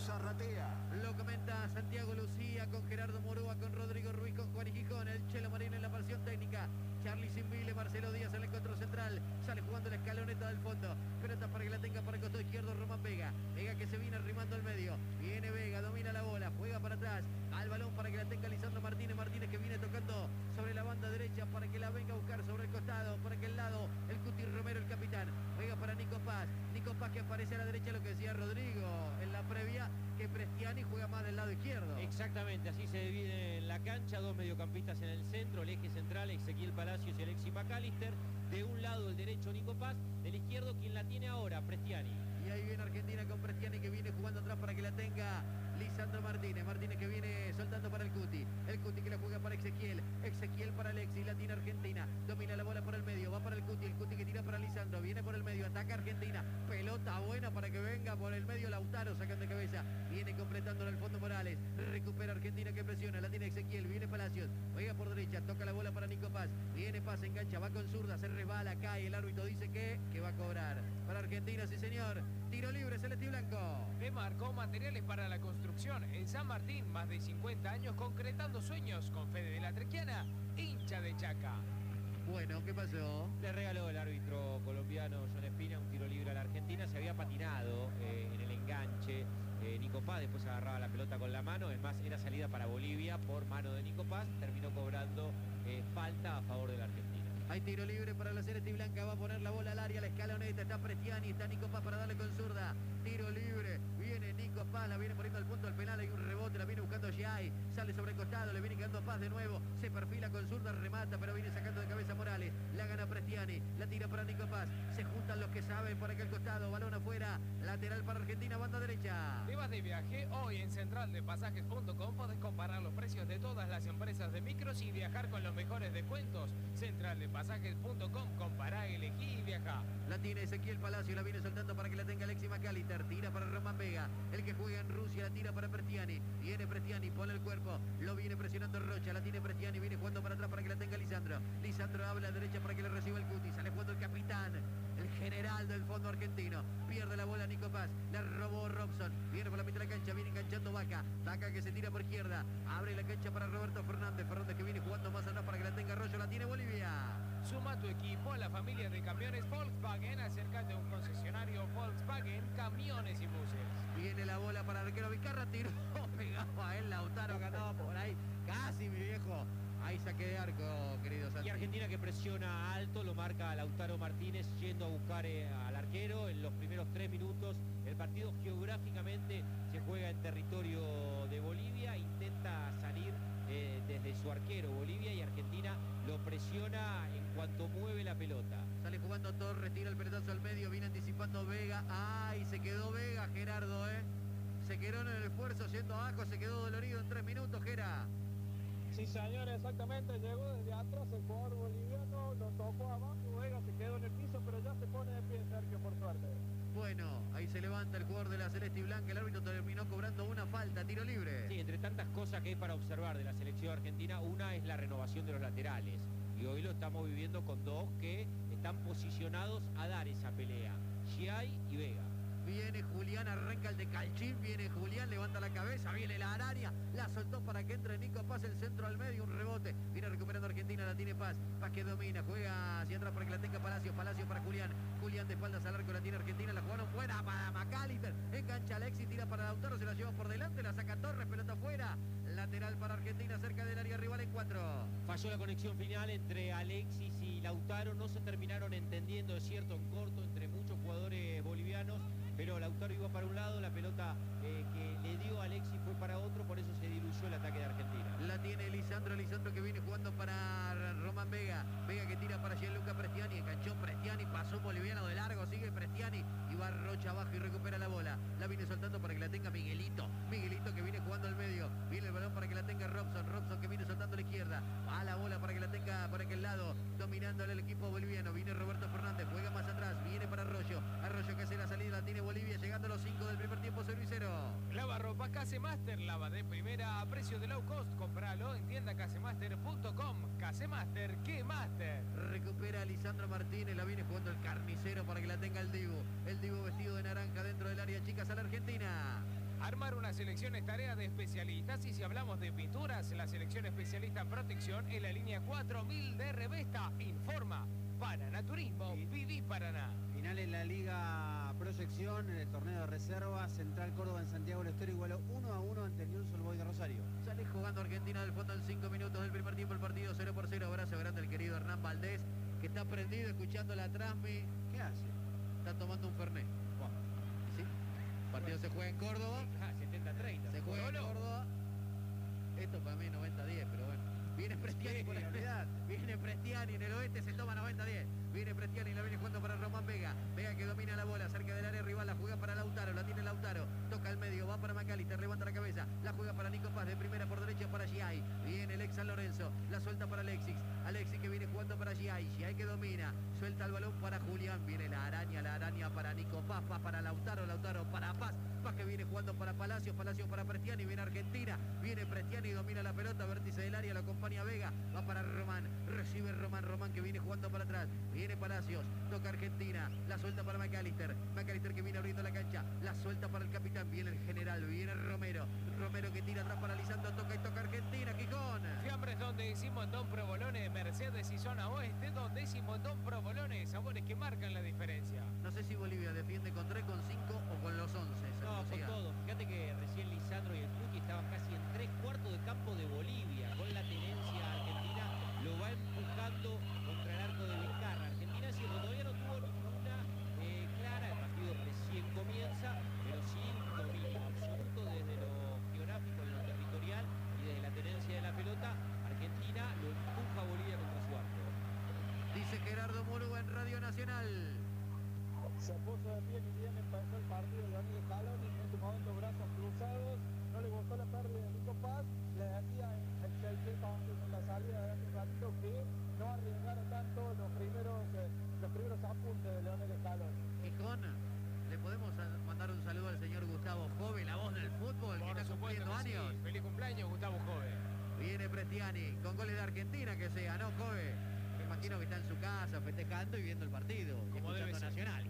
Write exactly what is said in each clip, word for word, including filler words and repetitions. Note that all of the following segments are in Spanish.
Zarratea. Lo comenta Santiago Lucía con Gerardo Murúa, con Rodrigo Ruiz, con Juan y Gijón, el Chelo Marino en la porción técnica. Charlie Simbile, Marcelo Díaz en el encuentro central. Sale jugando la escaloneta del fondo. Pelota para que la tenga para el costado izquierdo Román Vega. Vega que se viene arrimando al medio. Viene Vega, domina la bola, juega para atrás. Al balón para que la tenga Lisandro Martínez. Martínez que viene tocando sobre la banda derecha para que la venga a buscar sobre el costado. Por aquel lado, el Cuti Romero, el capitán. Juega para Nico Paz. Nico Paz que aparece a la derecha, lo que decía Rodrigo en la previa, que Prestiani juega más del lado izquierdo. Exactamente, así se divide en la cancha, dos mediocampistas en el centro, el eje central, Ezequiel Palacios y Alexis McAllister. De un lado el derecho Nico Paz, del izquierdo quien la tiene ahora, Prestiani. Y ahí viene Argentina con Prestiani que viene jugando atrás para que la tenga Lisandro Martínez. Martínez que viene soltando para el Cuti. El Cuti que la juega para Ezequiel. Ezequiel para Alexis, la tiene Argentina. Domina la bola por el medio, va para el Cuti. El Cuti que tira para Lisandro, viene por el medio, ataca Argentina. Pelota buena para que venga por el medio Lautaro, sacan de cabeza. Viene completando en el fondo Morales. Recupera Argentina que presiona, la tiene Ezequiel, viene Palacios. Juega por derecha, toca la bola para Nico Paz. Viene Paz, engancha, va con zurda, se resbala, cae. El árbitro dice que, que va a cobrar. Para Argentina, sí señor. Tiro libre, Celeste y Blanco. Le marcó materiales para la construcción en San Martín, más de cincuenta años concretando sueños con Fede de la Trequiana, hincha de Chaca. Bueno, ¿qué pasó? Le regaló el árbitro colombiano John Espina un tiro libre a la Argentina. Se había patinado eh, en el enganche eh, Nico Paz, después agarraba la pelota con la mano. Es más, era salida para Bolivia por mano de Nico Paz. Terminó cobrando eh, falta a favor de la Argentina. Hay tiro libre para la Celeste y Blanca, va a poner la bola al área, la escaloneta, está Prestiani, está Nico Paz para darle con zurda. Tiro libre, viene Nico Paz, la viene poniendo al punto del penal, hay un rebote, la viene buscando Giai, sale sobre el costado, le viene quedando Paz de nuevo, se perfila con zurda, remata, pero viene sacando de cabeza Morales, la gana Prestiani, la tira para Nico Paz, se juntan los que saben por aquel costado, balón afuera, lateral para Argentina, banda derecha. Te vas de viaje, hoy en central de pasajes punto com podés comparar los precios de todas las empresas de micros y viajar con los mejores descuentos. Central de pasajes punto com, compará, elegí y viajá. La tiene Ezequiel Palacio, la viene soltando para que la tenga Alexis McAllister, tira para Román Vega, el que juega en Rusia, la tira para Prestiani, viene Prestiani, pone el cuerpo, lo viene presionando Rocha, la tiene Prestiani, viene jugando para atrás para que la tenga Lisandro, Lisandro abre a la derecha para que le reciba el Cuti, sale jugando el capitán, el general del fondo argentino, pierde la bola Nico Paz, la robó Robson, viene por la mitad de la cancha, viene enganchando Vaca, Vaca que se tira por izquierda, abre la cancha para Roberto Fernández, Fernández que viene jugando más atrás para que la tenga Rollo, la tiene Bolivia. Suma tu equipo a la familia de camiones Volkswagen, acércate a un concesionario Volkswagen, camiones y buses. Viene la bola para arquero Vizcarra, tiró, pegaba a él Lautaro, ganaba por ahí, casi mi viejo. Ahí saque de arco, querido Santi. Y Argentina que presiona alto, lo marca Lautaro Martínez yendo a buscar eh, al arquero en los primeros tres minutos. El partido geográficamente se juega en territorio de Bolivia, intenta salir eh, desde su arquero Bolivia y Argentina lo presiona en cuanto mueve la pelota. Sale jugando Torres, tira el pelotazo al medio, viene anticipando Vega. ¡Ay! Se quedó Vega, Gerardo, ¿eh? Se quedó en el esfuerzo yendo abajo, se quedó dolorido en tres minutos, Gera. Sí, señor, exactamente, llegó desde atrás el jugador boliviano, lo tocó abajo, Vega se quedó en el piso, pero ya se pone de pie Sergio, por suerte. Bueno, ahí se levanta el jugador de la Celeste y Blanca, el árbitro terminó cobrando una falta, tiro libre. Sí, entre tantas cosas que hay para observar de la selección argentina, una es la renovación de los laterales. Y hoy lo estamos viviendo con dos que están posicionados a dar esa pelea, Giai y Vega. Viene Julián, arranca el de Calchín, viene Julián, levanta la cabeza, viene la Araria, la soltó para que entre Nico Paz, el centro al medio, un rebote, viene recuperando Argentina, la tiene Paz, Paz que domina, juega hacia atrás para que la tenga Palacio, Palacio para Julián, Julián de espaldas al arco, la tiene Argentina, la jugaron fuera para McAllister, engancha Alexis, tira para Lautaro, se la lleva por delante, la saca Torres, pelota afuera, lateral para Argentina, cerca del área rival en cuatro. Falló la conexión final entre Alexis y Lautaro, no se terminaron entendiendo, es cierto, en corto, entre muchos jugadores bolivianos, pero Lautaro iba para un lado, la pelota eh, que le dio a Alexis fue para otro, por eso se diluyó el ataque de Argentina. La tiene Lisandro, Lisandro que viene jugando para Román Vega, Vega que tira para Gianluca Prestiani, enganchó Prestiani, pasó un boliviano de largo, sigue Prestiani y va Rocha abajo y recupera la bola, la viene soltando para que la tenga Miguelito, Miguelito que viene jugando al medio, viene el balón para que la tenga Robson, Robson que viene soltando a la izquierda, a la bola para que la tenga por aquel lado, dominando el equipo boliviano, viene Roberto Fernández, juega más atrás, viene para Arroyo, Arroyo que hace la salida, la tiene Bolivia, llegando a los cinco del primer tiempo, servicero. Lavarropas Casemaster, lava de primera a precio de low cost, compralo en tienda casemaster punto com. Casemaster, ¿qué master? Recupera a Lisandro Martínez, la viene jugando el carnicero para que la tenga el Dibu, el Dibu vestido de naranja dentro del área chica, a la Argentina. Armar una selección es tarea de especialistas y si hablamos de pinturas, la selección especialista en protección en la línea cuatro mil de Revesta informa. Paraná Turismo, viví Paraná. Final en la Liga Proyección, en el torneo de reserva, Central Córdoba en Santiago del Estero igualó uno a uno ante el Newell's Old Boys de Rosario. Sale jugando Argentina del fondo en cinco minutos del primer tiempo, el partido cero por cero. Abrazo grande al querido Hernán Valdés, que está prendido escuchando la transmi. ¿Qué hace? Está tomando un fernet. Wow. ¿Sí? El partido se juega en Córdoba. Ah, setenta treinta. Se juega en Córdoba. Esto para mí noventa diez, pero bueno. Viene Prestiani por el Viene Prestiani en el oeste, se toma noventa diez. Viene Prestiani, la viene jugando para Román Vega. Vega que domina la bola cerca del área rival, la juega para Lautaro, la tiene Lautaro. Toca al medio, va para McAllister, levanta la cabeza. La juega para Nico Paz, de primera por derecha para Giai. Viene el ex San Lorenzo, la suelta para Alexis. Alexis que viene jugando para Giai. Giai que domina, suelta el balón para Julián. Viene la araña, la araña para Nico Paz. Paz para Lautaro, Lautaro para Paz. Paz que viene jugando para Palacios, Palacios para Prestiani. Viene Argentina, viene Prestiani, domina la pelota, vértice del área, lo acompaña Vega. Va para Román, recibe Román, Román que viene jugando para atrás. Viene Palacios, toca Argentina, la suelta para McAllister. McAllister que viene abriendo la cancha, la suelta para el capitán. Viene el general, viene Romero. Romero que tira atrás para Lisandro, toca y toca Argentina, Gijón. Fiambres donde decimos Don Provolone, Mercedes y zona oeste, donde decimos Don Provolone, sabores que marcan la diferencia. No sé si Bolivia defiende con tres, con cinco o con los once. No, con todo. Fíjate que recién Lisandro y el Cuti estaban casi en tres cuartos de campo de Bolivia. Con la tenencia argentina lo va empujando contra el arco de Vizcarra. Argentina sí, todavía no tuvo ninguna eh, clara. El partido recién comienza, pero sin dominio absoluto desde lo geográfico, de lo territorial y desde la tenencia de la pelota. Argentina lo empuja a Bolivia contra su arco. Dice Gerardo Murúa en Radio Nacional. Se puso de pie y bien empezó el partido de Daniel Scaloni, en este momento brazos cruzados, no le gustó la pérdida de Nico Paz, le decía el seiscientos once en la salida de hace un ratito que no arriesgaron tanto los primeros, eh, los primeros apuntes de Leonel Scaloni. Gijón, le podemos mandar un saludo al señor Gustavo Jove, la voz del fútbol, que está cumpliendo años. Sí. Feliz cumpleaños, Gustavo Jove. Viene Prestiani, con goles de Argentina que sea, ¿no, Jove? Me imagino que está en su casa festejando y viendo el partido, y Como debe escuchando ser. Nacional.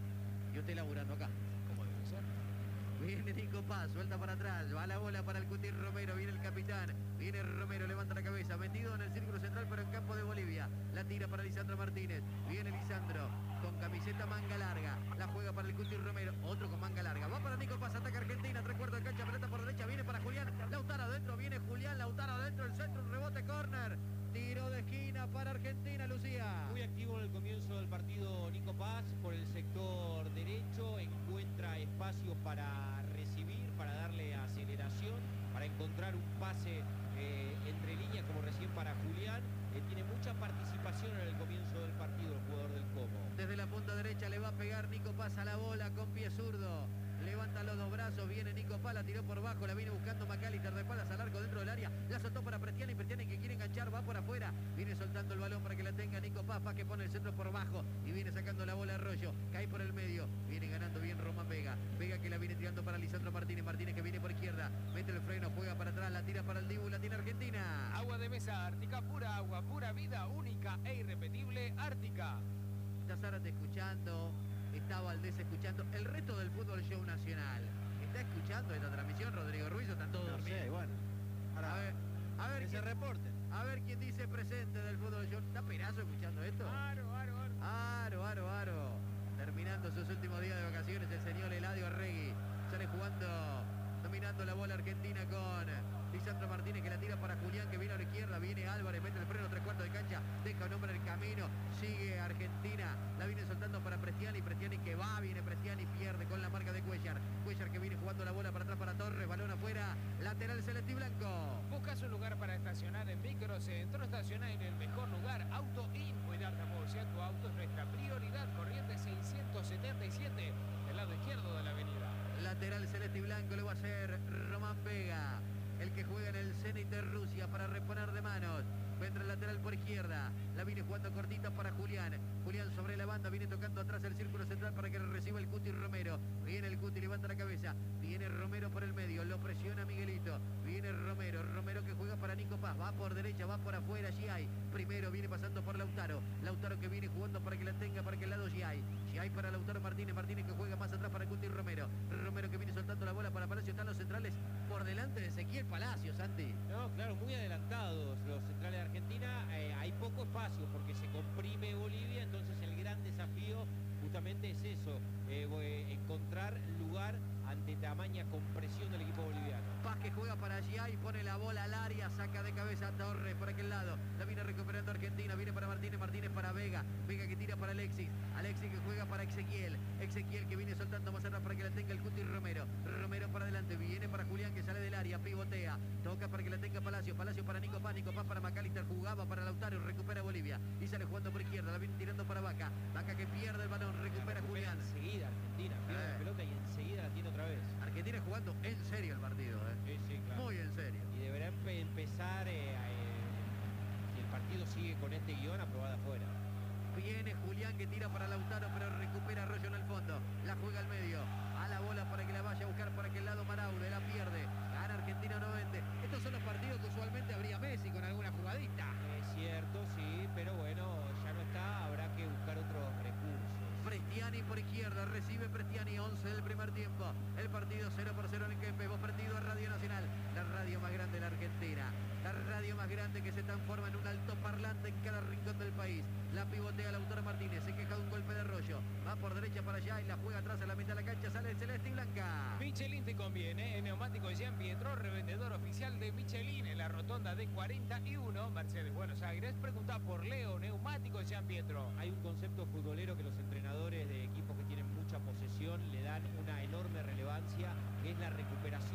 Y usted laburando acá. Como debe ser. Viene Nico Paz, suelta para atrás, va la bola para el Cuti Romero, viene el capitán, viene Romero, levanta la cabeza, metido en el círculo central pero en campo de Bolivia, la tira para Lisandro Martínez, viene Lisandro con camiseta manga larga, la juega para el Cuti Romero, otro con manga larga, va para Nico Paz, ataca Argentina, tres cuartos de cancha, pelota por derecha, viene para Julián, Lautaro adentro, viene Julián, Lautaro adentro, el centro, un rebote, córner, tiro de esquina para Argentina, Lucía. Muy activo en el comienzo del partido Nico Paz por el sector derecho, encuentra espacio para recibir, para darle aceleración, para encontrar un pase eh, entre líneas como recién para Julián. Eh, tiene mucha participación en el comienzo del partido el jugador del Como. Desde la punta derecha le va a pegar Nico Paz a la bola con pie zurdo. Levanta los dos brazos, viene Nico Paz, la tiró por bajo, la viene buscando McAllister de espaldas al arco dentro del área, la soltó para Prestiani, Prestiani que quiere enganchar, va por afuera, viene soltando el balón para que la tenga Nico Paz, Paz que pone el centro por bajo y viene sacando la bola a Arroyo, cae por el medio, viene ganando bien Román Vega, Vega que la viene tirando para Lisandro Martínez, Martínez que viene por izquierda, mete el freno, juega para atrás, la tira para el Dibu, la tiene Argentina. Agua de mesa Ártica, pura agua, pura vida, única e irrepetible, Ártica. Está Zárate escuchando, está Valdés escuchando, el resto del Fútbol Show Nacional. ¿Está escuchando esta transmisión, Rodrigo Ruiz, o están todos No dormidos? sé, bueno. Ahora, A ver, a ver que se quién, reporten. a ver quién dice presente del Fútbol Show. ¿Está Perazo escuchando esto? Aro, aro, aro. Aro, aro, aro. Terminando sus últimos días de vacaciones, el señor Eladio Arregui. Sale jugando, dominando la bola Argentina con Lisandro Martínez que la tira para Julián que viene a la izquierda, viene Álvarez, mete el freno, tres cuartos de cancha, deja un hombre en el camino, sigue Argentina, la viene soltando para Prestiani, Prestiani que va, viene Prestiani, pierde con la marca de Cuellar, Cuellar que viene jugando la bola para atrás para Torres, balón afuera, lateral celeste y blanco. Buscas un lugar para estacionar en Microcentro, estacionar en el mejor lugar, Auto In, cuidar la movilidad de tu auto es nuestra prioridad, corriente seiscientos setenta y siete, del lado izquierdo de la avenida. Lateral celeste y blanco le va a hacer Román Vega, el que juega en el Zenit de Rusia para reponer de manos. Vendrá el lateral por izquierda, la viene jugando cortita para Julián. Julián sobre la banda, viene tocando atrás el círculo central para que reciba el Cuti Romero. Viene el Cuti, levanta la cabeza, viene Romero por el medio, lo presiona Miguelito. Viene Romero, Romero que juega para Nico Paz, va por derecha, va por afuera, Giai. Primero viene pasando por Lautaro, Lautaro que viene jugando para que la tenga para que el lado Giai. Giai para Lautaro Martínez, Martínez que juega más atrás para Cuti Romero. Romero que viene soltando la bola para Palacio, están los Ezequiel Palacios, Santi. No, claro, muy adelantados los centrales de Argentina. Eh, hay poco espacio porque se comprime Bolivia, entonces el gran desafío justamente es eso, eh, encontrar lugar ante tamaña compresión del equipo boliviano. Paz que juega para allá y pone la bola al área, saca de cabeza a Torres por aquel lado, la viene recuperando Argentina, viene para Martínez, Martínez para Vega, Vega que tira para Alexis, Alexis que juega para Ezequiel, Ezequiel que viene soltando más atrás para que la tenga el Cuti Romero, Romero para adelante, viene para Julián que sale del área, pivotea, toca para que la tenga Palacio, Palacio para Nico Paz, Nico Paz para Macalister, jugaba para Lautaro, recupera Bolivia y sale jugando por izquierda, la viene tirando para Vaca, Vaca que pierde el balón, recupera Julián. Enseguida Argentina, pierde Eh. la pelota y enseguida la tiene otra vez. Argentina jugando en serio el partido, ¿eh? Sí, sí, claro. Muy en serio. Y deberá empe empezar, eh, a, eh, si el partido sigue con este guión, a probar afuera. Viene Julián que tira para Lautaro, pero recupera Arroyo en el fondo. La juega al medio. A la bola para que la vaya a buscar por aquel lado Maraude. La pierde. Gana Argentina noventa. Estos son los partidos que usualmente habría Messi con alguna jugadita. Es cierto, sí, pero bueno, ya no está, habrá que buscar otros recursos. Prestiani por izquierda, recibe Prestiani, once del primer tiempo. El partido cero por cero en el Kempe. Vos partido a Radio Nacional, la radio más grande de la Argentina. La radio más grande que se transforma en un altoparlante en cada rincón del país. La pivotea Lautaro Martínez, se queja de un golpe de Arroyo. Va por derecha para allá y la juega atrás a la mitad de la cancha. Sale el celeste y blanca. Michelin te conviene, el neumático Jean Pietro, revendedor oficial de Michelin en la rotonda de cuarenta y uno, Mercedes Buenos Aires. Pregunta por Leo, neumático Jean Pietro. Hay un concepto futbolero que los entrenadores de equipos que tienen mucha posesión le dan una enorme relevancia, que es la recuperación